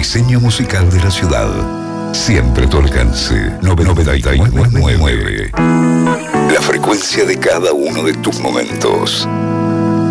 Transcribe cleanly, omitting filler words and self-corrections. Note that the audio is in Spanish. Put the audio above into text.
diseño musical de la ciudad. Siempre a tu alcance. 999. La frecuencia de cada uno de tus momentos.